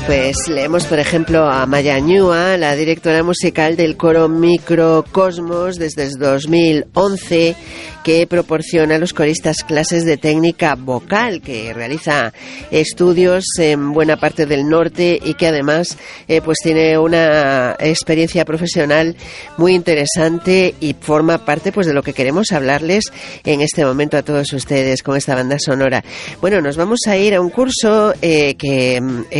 Pues leemos, por ejemplo, a Maya Ñúa, la directora musical del coro Microcosmos desde el 2011, que proporciona a los coristas clases de técnica vocal, que realiza estudios en buena parte del norte y que además pues tiene una experiencia profesional muy interesante y forma parte pues de lo que queremos hablarles en este momento a todos ustedes con esta banda sonora. Bueno, nos vamos a ir a un curso que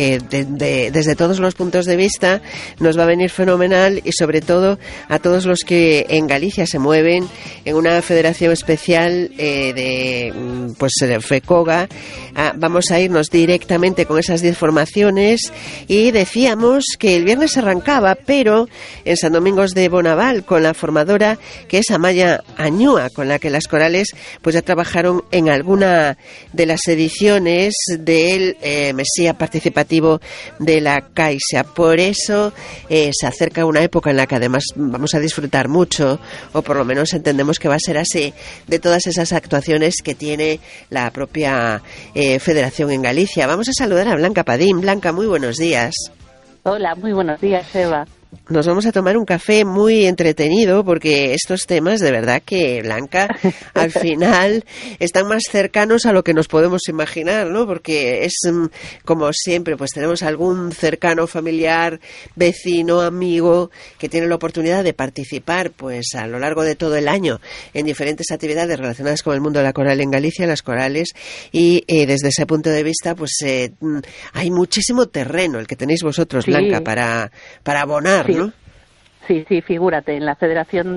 desde todos los puntos de vista nos va a venir fenomenal, y sobre todo a todos los que en Galicia se mueven en una federación especial de FECOGA. Vamos a irnos directamente con esas 10 formaciones, y decíamos que el viernes arrancaba, pero en San Domingos de Bonaval, con la formadora que es Amaya Añúa, con la que las corales pues ya trabajaron en alguna de las ediciones del Mesía Participativo de la Caixa. Por eso se acerca una época en la que además vamos a disfrutar mucho, o por lo menos entendemos que va a ser así, de todas esas actuaciones que tiene la propia federación en Galicia. Vamos a saludar a Blanca Padín. Blanca, muy buenos días. Hola, muy buenos días, Eva. Nos vamos a tomar un café muy entretenido, porque estos temas, de verdad que, Blanca, al final están más cercanos a lo que nos podemos imaginar, ¿no? Porque es, como siempre, pues tenemos algún cercano familiar, vecino, amigo, que tiene la oportunidad de participar, pues a lo largo de todo el año, en diferentes actividades relacionadas con el mundo de la coral en Galicia, las corales, y desde ese punto de vista, pues hay muchísimo terreno, el que tenéis vosotros, sí, Blanca, para abonar. Sí. ¿No? Sí, figúrate, en la Federación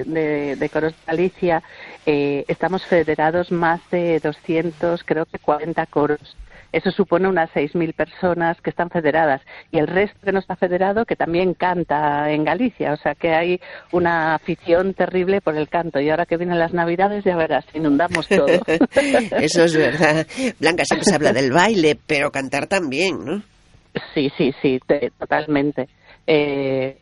de Coros de Galicia estamos federados más de 200, creo que 40 coros. Eso supone unas 6.000 personas que están federadas, y el resto que no está federado que también canta en Galicia, o sea que hay una afición terrible por el canto, y ahora que vienen las Navidades ya verás, inundamos todo. Eso es verdad. Blanca, siempre se habla del baile, pero cantar también, ¿no? Sí, totalmente. En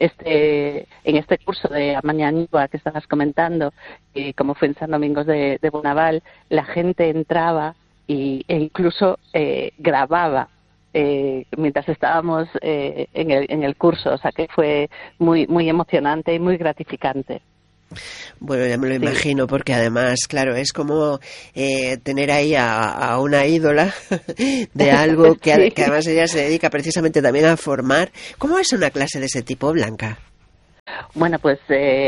este curso de Amaya Ñúa que estabas comentando, como fue en San Domingos de Bonaval, la gente entraba e incluso grababa mientras estábamos en el curso, o sea que fue muy, muy emocionante y muy gratificante. Bueno, ya me lo imagino, porque además, claro, es como tener ahí a una ídola de algo que, sí, que además ella se dedica precisamente también a formar. ¿Cómo es una clase de ese tipo, Blanca? Bueno, pues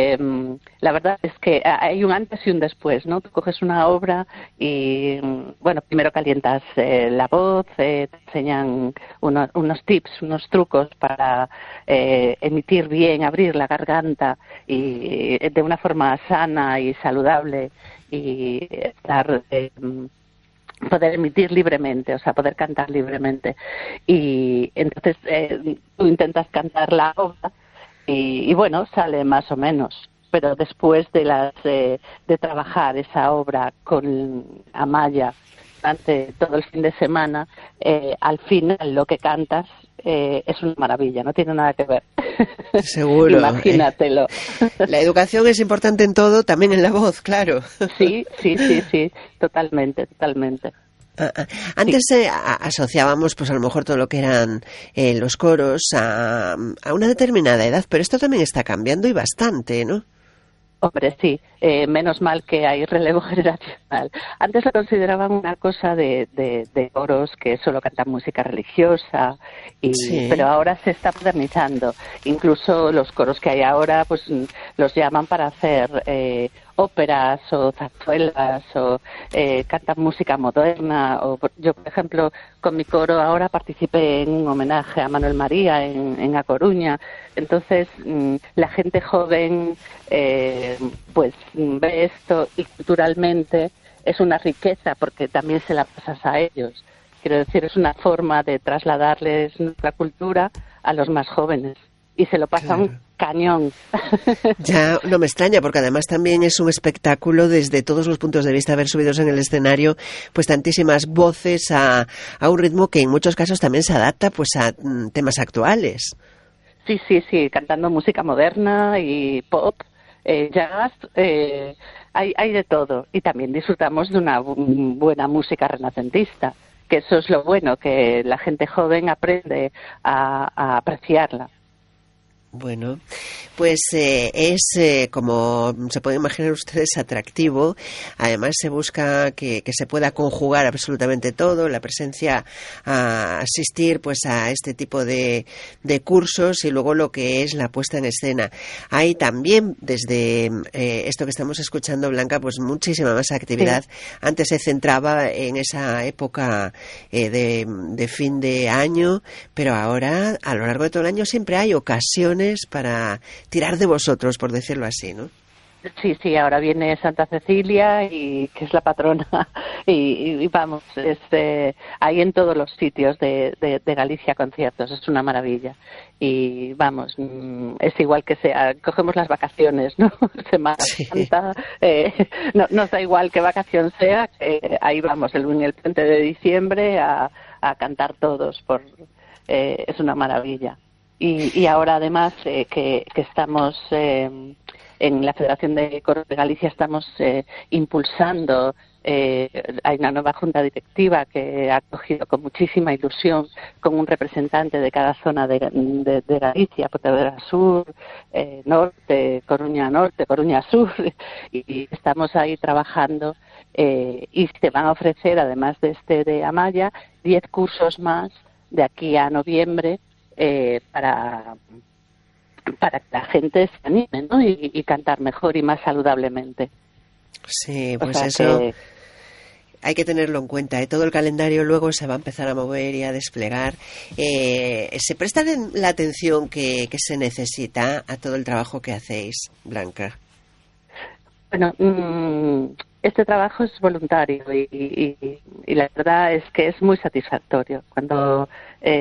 la verdad es que hay un antes y un después, ¿no? Tú coges una obra y, bueno, primero calientas la voz, te enseñan unos tips, unos trucos para emitir bien, abrir la garganta y de una forma sana y saludable, y poder emitir libremente, o sea, poder cantar libremente. Y entonces tú intentas cantar la obra, y bueno, sale más o menos, pero después de trabajar esa obra con Amaya durante todo el fin de semana, al final lo que cantas es una maravilla, no tiene nada que ver. Seguro. Imagínatelo. La educación es importante en todo, también en la voz, claro. Sí, totalmente. Antes asociábamos, pues a lo mejor todo lo que eran los coros a una determinada edad, pero esto también está cambiando, y bastante, ¿no? Hombre, sí, menos mal que hay relevo generacional. Antes lo consideraban una cosa de coros que solo cantan música religiosa, sí, pero ahora se está modernizando. Incluso los coros que hay ahora, pues los llaman para hacer óperas o zarzuelas, o cantan música moderna. O yo, por ejemplo, con mi coro ahora participé en un homenaje a Manuel María en A Coruña. Entonces, la gente joven pues ve esto, y culturalmente es una riqueza, porque también se la pasas a ellos. Quiero decir, es una forma de trasladarles nuestra cultura a los más jóvenes, y se lo pasan, claro, cañón. Ya no me extraña, porque además también es un espectáculo desde todos los puntos de vista, ver subidos en el escenario pues tantísimas voces a un ritmo que en muchos casos también se adapta pues a temas actuales. Sí, cantando música moderna y pop, jazz, hay de todo, y también disfrutamos de una buena música renacentista, que eso es lo bueno, que la gente joven aprende a apreciarla. Bueno, pues como se pueden imaginar ustedes, atractivo. Además se busca que se pueda conjugar absolutamente todo, la presencia, a asistir pues a este tipo de cursos y luego lo que es la puesta en escena. Hay también desde esto que estamos escuchando, Blanca, pues muchísima más actividad. Sí. Antes se centraba en esa época de fin de año, pero ahora a lo largo de todo el año siempre hay ocasiones para tirar de vosotros, por decirlo así, ¿no? Sí, ahora viene Santa Cecilia, y que es la patrona, y vamos, hay en todos los sitios de Galicia conciertos, es una maravilla. Y vamos, es igual que sea, cogemos las vacaciones, ¿no? Semana Santa, nos da igual qué vacación sea, ahí vamos, el puente de diciembre a cantar todos, es una maravilla. Y ahora además que estamos en la Federación de Coros de Galicia, estamos impulsando, hay una nueva junta directiva que ha acogido con muchísima ilusión con un representante de cada zona de Galicia, Pontevedra Sur, Norte, Coruña Norte, Coruña Sur, y estamos ahí trabajando, y se van a ofrecer, además de de Amaya, 10 cursos más de aquí a noviembre, para que la gente se anime, ¿no? Y cantar mejor y más saludablemente. Sí, pues eso hay que tenerlo en cuenta. Todo el calendario luego se va a empezar a mover y a desplegar. ¿Se presta la atención que se necesita a todo el trabajo que hacéis, Blanca? Bueno, este trabajo es voluntario y la verdad es que es muy satisfactorio cuando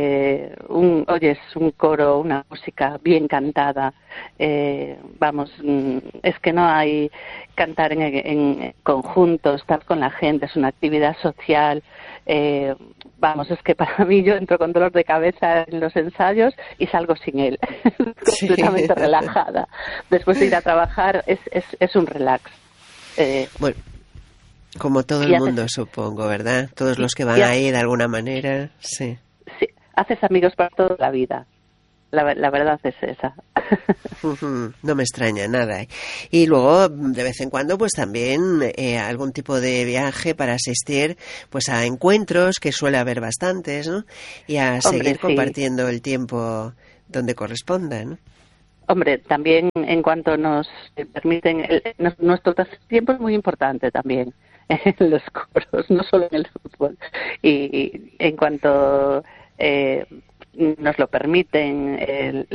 oyes un coro, una música bien cantada. Vamos, es que no hay cantar en conjunto, estar con la gente, es una actividad social. Vamos, es que para mí yo entro con dolor de cabeza en los ensayos y salgo sin él, completamente relajada. Después de ir a trabajar es un relax. Bueno, como todo el mundo, supongo, ¿verdad? Todos los que van ahí de alguna manera, sí. Sí, haces amigos para toda la vida. La verdad es esa. No me extraña nada. Y luego, de vez en cuando, pues también algún tipo de viaje para asistir pues a encuentros, que suele haber bastantes, ¿no? Y a seguir compartiendo el tiempo donde corresponda, ¿no? Hombre, también en cuanto nos permiten, nuestro tiempo es muy importante también en los coros, no solo en el fútbol. Y en cuanto nos lo permiten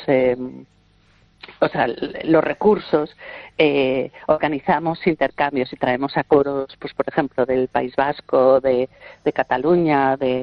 los recursos, organizamos intercambios y traemos a coros, pues por ejemplo, del País Vasco, de Cataluña, de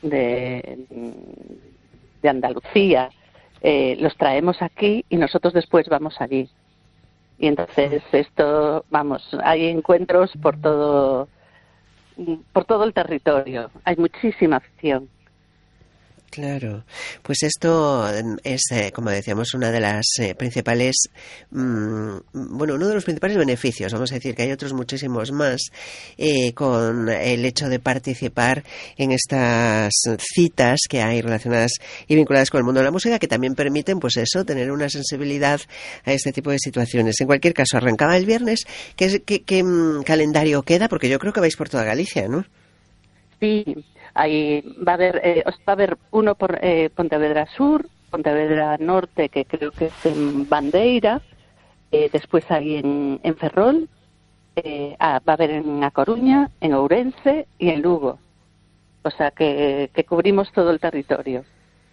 Andalucía. Los traemos aquí y nosotros después vamos allí. Y entonces hay encuentros por todo el territorio. Hay muchísima afición. Claro, pues esto es, como decíamos, una de las principales, uno de los principales beneficios, vamos a decir que hay otros muchísimos más, con el hecho de participar en estas citas que hay relacionadas y vinculadas con el mundo de la música, que también permiten, pues eso, tener una sensibilidad a este tipo de situaciones. En cualquier caso, arrancaba el viernes. ¿Qué calendario queda? Porque yo creo que vais por toda Galicia, ¿no? Sí. Ahí va a haber uno por Pontevedra Sur, Pontevedra Norte, que creo que es en Bandeira, después ahí en Ferrol, va a haber en A Coruña, en Ourense y en Lugo. O sea que cubrimos todo el territorio.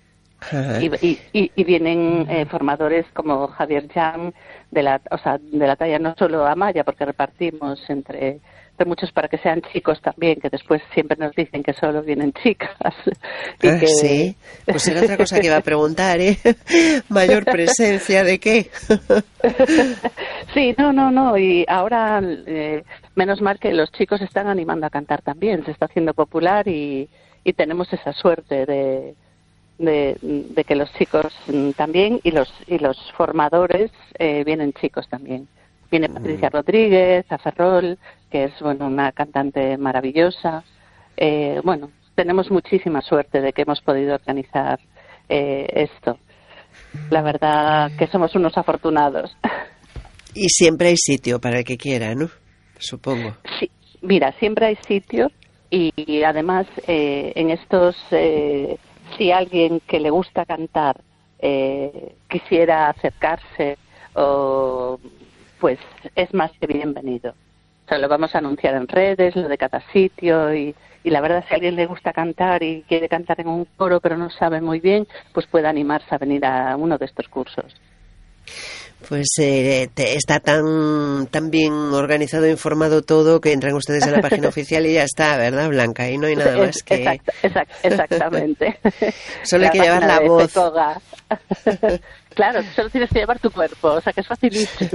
Y vienen formadores como Javier Jan, de la talla no solo Amaya, porque repartimos entre muchos para que sean chicos también, que después siempre nos dicen que solo vienen chicas. Sí, pues era otra cosa que iba a preguntar, ¿eh? ¿Mayor presencia de qué? Sí, no, y ahora menos mal que los chicos están animando a cantar también, se está haciendo popular y tenemos esa suerte de que los chicos también y los formadores vienen chicos también. Viene Patricia Rodríguez, a Ferrol, que es una cantante maravillosa. tenemos muchísima suerte de que hemos podido organizar esto. La verdad que somos unos afortunados. Y siempre hay sitio para el que quiera, ¿no? Supongo. Sí, mira, siempre hay sitio y además en estos, si alguien que le gusta cantar quisiera acercarse, pues es más que bienvenido. O sea, lo vamos a anunciar en redes, lo de cada sitio y la verdad, si a alguien le gusta cantar y quiere cantar en un coro pero no sabe muy bien, pues puede animarse a venir a uno de estos cursos. Pues está tan bien organizado e informado todo que entran ustedes en la página oficial y ya está, ¿verdad, Blanca? Y no hay nada más que... Exactamente. Solo hay que llevar la voz. Claro, solo tienes que llevar tu cuerpo, o sea que es facilísimo.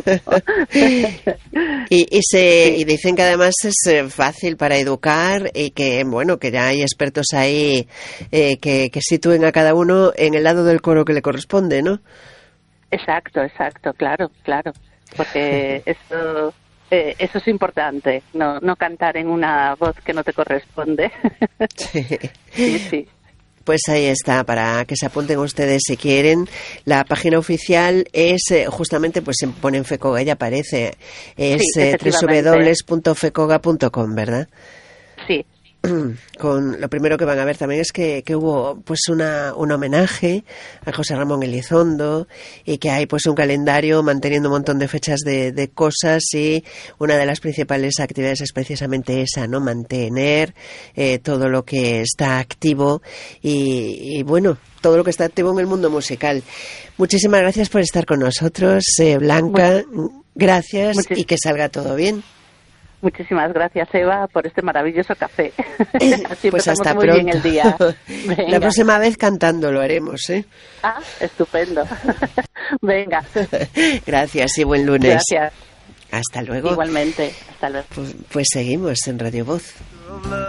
Y dicen que además es fácil para educar y que, bueno, que ya hay expertos ahí que sitúen a cada uno en el lado del coro que le corresponde, ¿no? Exacto, claro, porque eso es importante, no cantar en una voz que no te corresponde. Sí. Pues ahí está, para que se apunten ustedes si quieren. La página oficial es, justamente, pues se pone en FECOGA y aparece, es www.fecoga.com, ¿verdad? Sí. Con lo primero que van a ver también es que hubo pues un homenaje a José Ramón Elizondo y que hay pues un calendario manteniendo un montón de fechas de cosas, y una de las principales actividades es precisamente esa, ¿no? Mantener todo lo que está activo y bueno, todo lo que está activo en el mundo musical. Muchísimas gracias por estar con nosotros, Blanca. Gracias y que salga todo bien. Muchísimas gracias, Eva, por este maravilloso café. Así pues hasta muy pronto. Bien el día. La próxima vez cantando lo haremos, ¿eh? Ah, estupendo. Venga. Gracias y buen lunes. Gracias. Hasta luego. Igualmente. Hasta luego. Pues seguimos en Radio Voz.